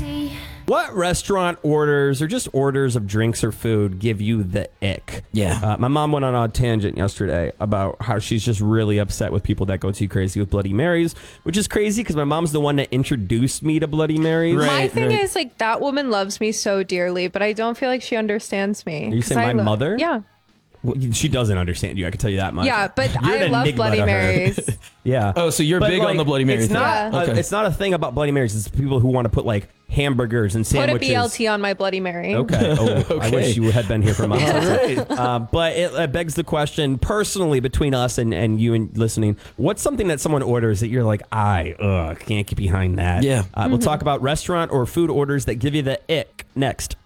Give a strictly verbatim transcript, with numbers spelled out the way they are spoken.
crazy. What restaurant orders or just orders of drinks or food give you the ick? Yeah. Uh, my mom went on a tangent yesterday about how she's just really upset with people that go too crazy with Bloody Marys, which is crazy because my mom's the one that introduced me to Bloody Marys. Right. My thing right. is, like, that woman loves me so dearly, but I don't feel like she understands me. Are you 'Cause saying I my lo- mother? Yeah. Well, she doesn't understand you. I can tell you that much. Yeah, but You're I an love enigma Bloody to her. Marys. Yeah. Oh, so you're But, big on like, the Bloody Mary it's thing. not, Yeah. uh, Okay. it's not a thing about Bloody Marys. It's people who want to put like hamburgers and Put a sandwiches. B L T on my Bloody Mary. Okay. Oh, I Okay. wish you had been here for months. All right. Uh, but it, it begs the question, personally, between us and, and you and listening, what's something that someone orders that you're like, I ugh, can't get behind that? Yeah. Uh, We'll talk about restaurant or food orders that give you the ick next.